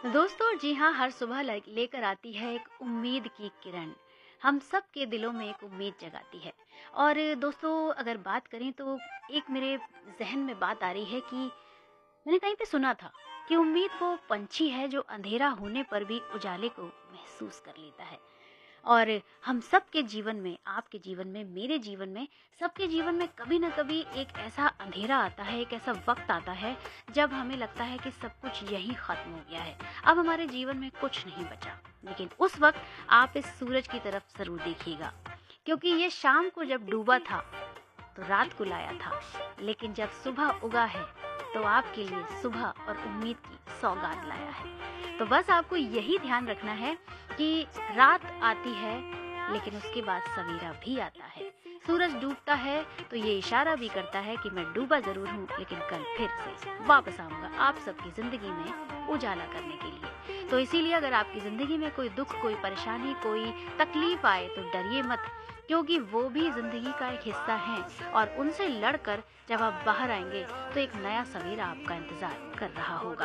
दोस्तों जी हाँ, हर सुबह लेकर आती है एक उम्मीद की किरण। हम सब के दिलों में एक उम्मीद जगाती है। और दोस्तों, अगर बात करें तो एक मेरे जहन में बात आ रही है कि मैंने कहीं पे सुना था कि उम्मीद वो पंछी है जो अंधेरा होने पर भी उजाले को महसूस कर लेता है। और हम सबके जीवन में, आपके जीवन में, मेरे जीवन में, सबके जीवन में कभी ना कभी एक ऐसा अंधेरा आता है, एक ऐसा वक्त आता है जब हमें लगता है कि सब कुछ यहीं खत्म हो गया है, अब हमारे जीवन में कुछ नहीं बचा। लेकिन उस वक्त आप इस सूरज की तरफ जरूर देखिएगा, क्योंकि ये शाम को जब डूबा था तो रात को लाया था, लेकिन जब सुबह उगा है तो आपके लिए सुबह और उम्मीद की सौगात लाया है। तो बस आपको यही ध्यान रखना है कि रात आती है, लेकिन उसके बाद सवेरा भी आता है। सूरज डूबता है तो ये इशारा भी करता है कि मैं डूबा जरूर हूँ, लेकिन कल फिर से वापस आऊंगा आप सबकी जिंदगी में उजाला करने के लिए। तो इसीलिए अगर आपकी जिंदगी में कोई दुख, कोई परेशानी, कोई तकलीफ आए तो डरिए मत, क्योंकि वो भी जिंदगी का एक हिस्सा हैं और उनसे लड़कर जब आप बाहर आएंगे तो एक नया सवेरा आपका इंतजार कर रहा होगा।